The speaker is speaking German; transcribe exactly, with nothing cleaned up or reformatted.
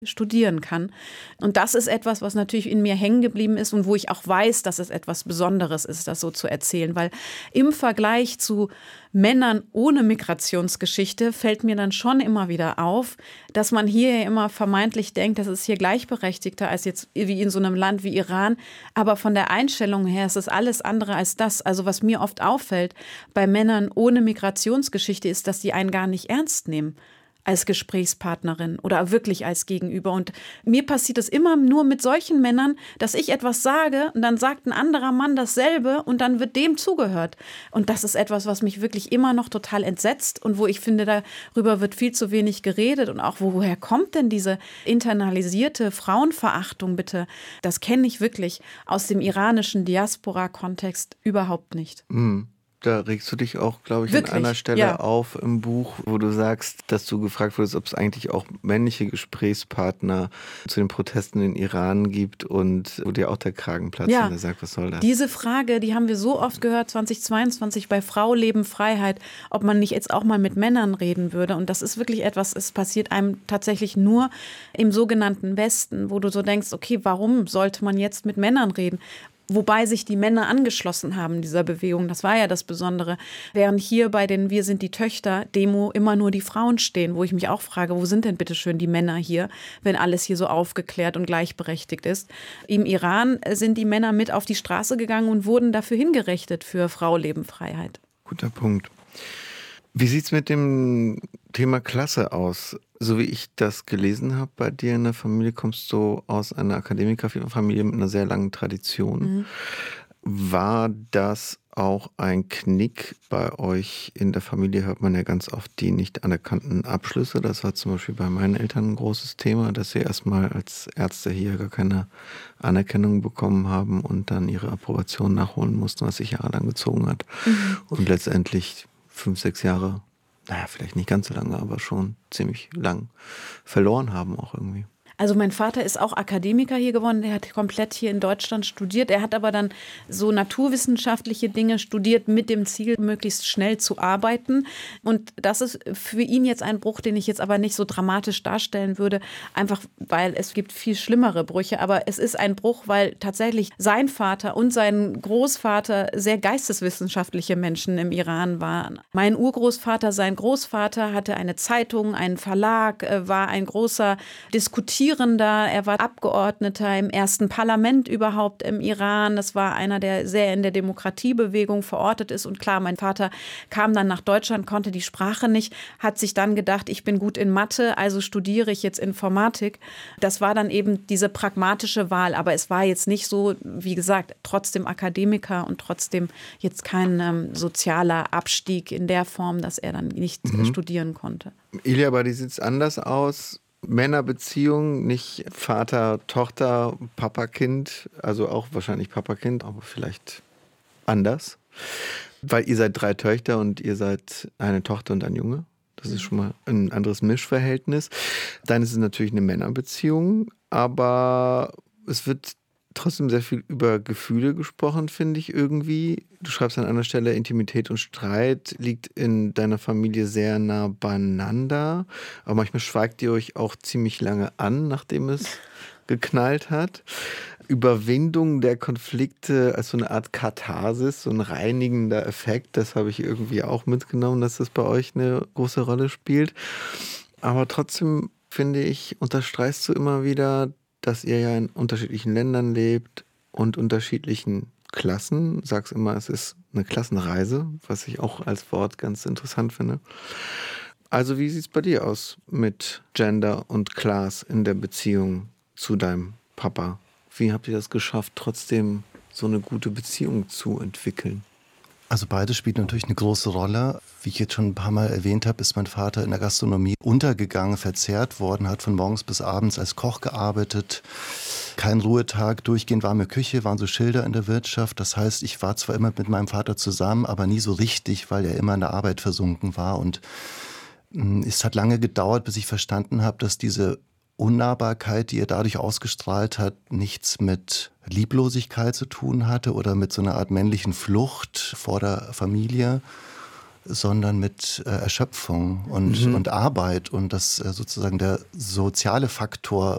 studieren kann. Und das ist etwas, was natürlich in mir hängen geblieben ist und wo ich auch weiß, dass es etwas Besonderes ist, das so zu erzählen. Weil im Vergleich zu Männern ohne Migrationsgeschichte fällt mir dann schon immer wieder auf, dass man hier ja immer vermeintlich denkt, das ist hier gleichberechtigter als jetzt wie in so einem Land wie Iran. Aber von der Einstellung her ist es alles andere als das. Also was mir oft auffällt bei Männern ohne Migrationsgeschichte ist, dass die einen gar nicht ernst nehmen als Gesprächspartnerin oder wirklich als Gegenüber. Und mir passiert es immer nur mit solchen Männern, dass ich etwas sage und dann sagt ein anderer Mann dasselbe und dann wird dem zugehört. Und das ist etwas, was mich wirklich immer noch total entsetzt und wo ich finde, darüber wird viel zu wenig geredet. Und auch, woher kommt denn diese internalisierte Frauenverachtung bitte? Das kenne ich wirklich aus dem iranischen Diaspora-Kontext überhaupt nicht. Mhm. Da regst du dich auch, glaube ich, Wirklich? an einer Stelle Ja. auf im Buch, wo du sagst, dass du gefragt wurdest, ob es eigentlich auch männliche Gesprächspartner zu den Protesten in Iran gibt und wo dir auch der Kragen platzt Ja. und der sagt, was soll das? Diese Frage, die haben wir so oft gehört, zweitausendzweiundzwanzig bei Frau, Leben, Freiheit, ob man nicht jetzt auch mal mit Männern reden würde. Und das ist wirklich etwas, es passiert einem tatsächlich nur im sogenannten Westen, wo du so denkst, okay, warum sollte man jetzt mit Männern reden? Wobei sich die Männer angeschlossen haben dieser Bewegung. Das war ja das Besondere. Während hier bei den Wir sind die Töchter-Demo immer nur die Frauen stehen, wo ich mich auch frage, wo sind denn bitte schön die Männer hier, wenn alles hier so aufgeklärt und gleichberechtigt ist. Im Iran sind die Männer mit auf die Straße gegangen und wurden dafür hingerichtet für Frau, Leben, Freiheit. Guter Punkt. Wie sieht es mit dem Thema Klasse aus? So wie ich das gelesen habe bei dir in der Familie, kommst du aus einer Akademikerfamilie mit einer sehr langen Tradition. Mhm. War das auch ein Knick bei euch in der Familie? Hört man ja ganz oft die nicht anerkannten Abschlüsse. Das war zum Beispiel bei meinen Eltern ein großes Thema, dass sie erstmal als Ärzte hier gar keine Anerkennung bekommen haben und dann ihre Approbation nachholen mussten, was sich jahrelang gezogen hat. Mhm. Und letztendlich fünf, sechs Jahre, naja, vielleicht nicht ganz so lange, aber schon ziemlich lang verloren haben auch irgendwie. Also mein Vater ist auch Akademiker hier geworden, der hat komplett hier in Deutschland studiert. Er hat aber dann so naturwissenschaftliche Dinge studiert mit dem Ziel, möglichst schnell zu arbeiten. Und das ist für ihn jetzt ein Bruch, den ich jetzt aber nicht so dramatisch darstellen würde, einfach weil es gibt viel schlimmere Brüche. Aber es ist ein Bruch, weil tatsächlich sein Vater und sein Großvater sehr geisteswissenschaftliche Menschen im Iran waren. Mein Urgroßvater, sein Großvater hatte eine Zeitung, einen Verlag, war ein großer Diskutierer. Er war Abgeordneter im ersten Parlament überhaupt im Iran. Das war einer, der sehr in der Demokratiebewegung verortet ist. Und klar, mein Vater kam dann nach Deutschland, konnte die Sprache nicht, hat sich dann gedacht, ich bin gut in Mathe, also studiere ich jetzt Informatik. Das war dann eben diese pragmatische Wahl. Aber es war jetzt nicht so, wie gesagt, trotzdem Akademiker und trotzdem jetzt kein ähm, sozialer Abstieg in der Form, dass er dann nicht mhm. studieren konnte. Ilya, bei dir sieht es anders aus. Männerbeziehung, nicht Vater, Tochter, Papa, Kind, also auch wahrscheinlich Papa, Kind, aber vielleicht anders. Weil ihr seid drei Töchter und ihr seid eine Tochter und ein Junge. Das ist schon mal ein anderes Mischverhältnis. Dann ist es natürlich eine Männerbeziehung, aber es wird trotzdem sehr viel über Gefühle gesprochen, finde ich irgendwie. Du schreibst an einer Stelle, Intimität und Streit liegt in deiner Familie sehr nah beieinander. Aber manchmal schweigt ihr euch auch ziemlich lange an, nachdem es geknallt hat. Überwindung der Konflikte als so eine Art Katharsis, so ein reinigender Effekt, das habe ich irgendwie auch mitgenommen, dass das bei euch eine große Rolle spielt. Aber trotzdem, finde ich, unterstreichst du immer wieder, dass ihr ja in unterschiedlichen Ländern lebt und unterschiedlichen Klassen. Sagst immer, es ist eine Klassenreise, was ich auch als Wort ganz interessant finde. Also wie sieht es bei dir aus mit Gender und Class in der Beziehung zu deinem Papa? Wie habt ihr das geschafft, trotzdem so eine gute Beziehung zu entwickeln? Also beides spielt natürlich eine große Rolle. Wie ich jetzt schon ein paar Mal erwähnt habe, ist mein Vater in der Gastronomie untergegangen, verzehrt worden, hat von morgens bis abends als Koch gearbeitet. Kein Ruhetag, durchgehend warme Küche, waren so Schilder in der Wirtschaft. Das heißt, ich war zwar immer mit meinem Vater zusammen, aber nie so richtig, weil er immer in der Arbeit versunken war. Und mh, es hat lange gedauert, bis ich verstanden habe, dass diese Unnahbarkeit, die er dadurch ausgestrahlt hat, nichts mit Lieblosigkeit zu tun hatte oder mit so einer Art männlichen Flucht vor der Familie, sondern mit äh, Erschöpfung und, mhm. und Arbeit und dass äh, sozusagen der soziale Faktor